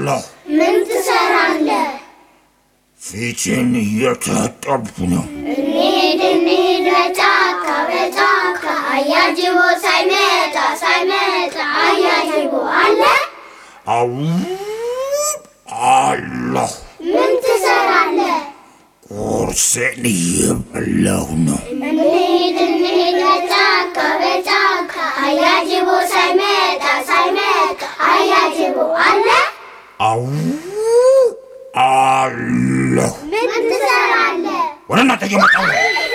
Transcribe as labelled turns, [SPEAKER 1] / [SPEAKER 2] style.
[SPEAKER 1] አለሁ
[SPEAKER 2] ምን ትሰራለህ
[SPEAKER 1] ፊቴን እየታጠብኩ ነው
[SPEAKER 2] እንሂድ በጫካ አያጅቦ ሳይመጣ አያጅቦ አለ
[SPEAKER 1] አው አለሁ
[SPEAKER 2] ምን ትሰራለህ
[SPEAKER 1] ቁርሴን እየበላሁ ነው
[SPEAKER 2] እንሂድ በጫካ አያጅቦ ሳይመጣ አያጅቦ አለ
[SPEAKER 1] አው አለሁ
[SPEAKER 2] ምን ትሰራለህ
[SPEAKER 1] ወረና ተጀመጣው